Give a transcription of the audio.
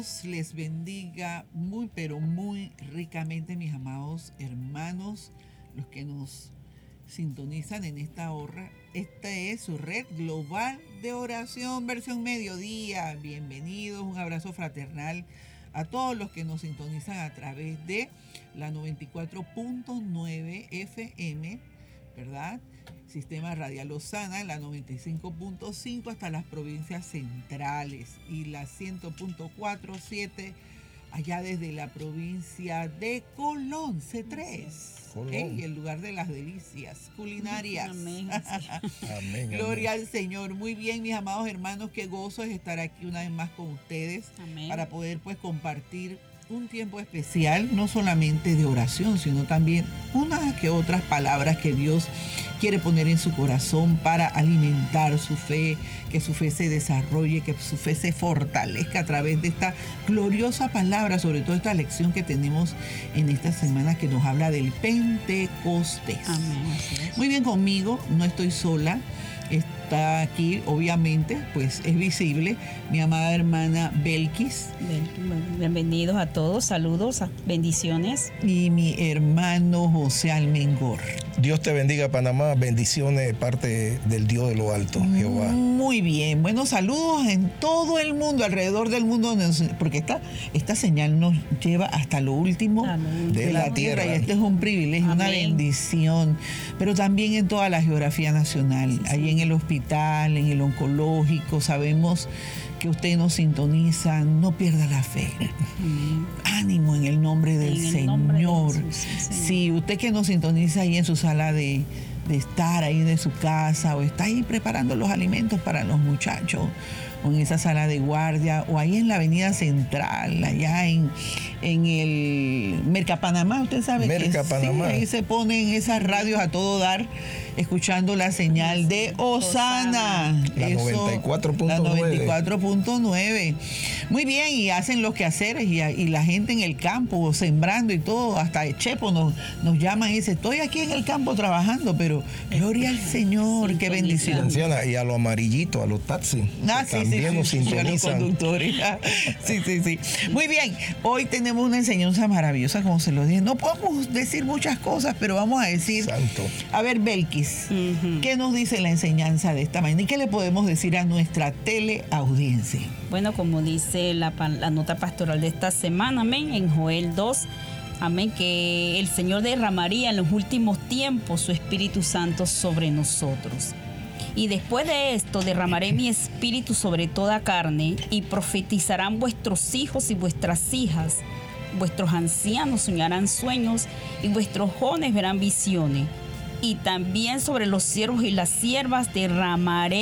Les bendiga muy, pero muy ricamente, mis amados hermanos, los que nos sintonizan en esta hora. Esta es su red global de oración, versión mediodía. Bienvenidos, un abrazo fraternal a todos los que nos sintonizan a través de la 94.9 FM, ¿verdad? Sistema Radial Osana, la 95.5 hasta las provincias centrales y la 100.47 allá desde la provincia de Colón, C3, el lugar de las delicias culinarias. Amén. Amén. Gloria al Señor. Muy bien, mis amados hermanos, qué gozo es estar aquí una vez más con ustedes. Amén. Para poder pues compartir un tiempo especial, no solamente de oración, sino también unas que otras palabras que Dios quiere poner en su corazón para alimentar su fe, que su fe se desarrolle, que su fe se fortalezca a través de esta gloriosa palabra, sobre todo esta lección que tenemos en esta semana que nos habla del Pentecostés. Amén. Muy bien, conmigo, no estoy sola. Está aquí, obviamente, pues es visible, mi amada hermana Belkis. Bienvenidos a todos, saludos, bendiciones. Y mi hermano José Almengor. Dios te bendiga, Panamá. Bendiciones de parte del Dios de lo alto, Jehová. Muy bien. Bueno, saludos en todo el mundo, alrededor del mundo, porque esta señal nos lleva hasta lo último de la tierra. Y este es un privilegio, una bendición. Pero también en toda la geografía nacional, ahí en el hospital, en el oncológico, sabemos que usted nos sintoniza, no pierda la fe. Ánimo en el nombre del Señor. Sí, usted que nos sintoniza ahí en su sala de estar ahí de su casa, o está ahí preparando los alimentos para los muchachos, o en esa sala de guardia, o ahí en la avenida central, allá en el Mercapanamá, usted sabe Mercapanamá. Sí, ahí se ponen esas radios a todo dar, escuchando la señal de Osana. La 94.9. La 94.9. Muy bien, y hacen los quehaceres, y la gente en el campo, sembrando y todo, hasta el Chepo nos llaman y dice, estoy aquí en el campo trabajando, pero gloria al Señor, qué bendición. Y a los amarillitos, a los taxis, también nos sintonizan. A los conductores. Sí. Muy bien, hoy tenemos una enseñanza maravillosa, como se lo dije. No podemos decir muchas cosas, pero vamos a decir... Santo. A ver, Belkis, ¿qué nos dice la enseñanza de esta mañana? ¿Y qué le podemos decir a nuestra teleaudiencia? Bueno, como dice la nota pastoral de esta semana, amén, en Joel 2, amén, que el Señor derramaría en los últimos tiempos su Espíritu Santo sobre nosotros. Y después de esto derramaré mi espíritu sobre toda carne, y profetizarán vuestros hijos y vuestras hijas. Vuestros ancianos soñarán sueños, y vuestros jóvenes verán visiones. Y también sobre los siervos y las siervas derramaré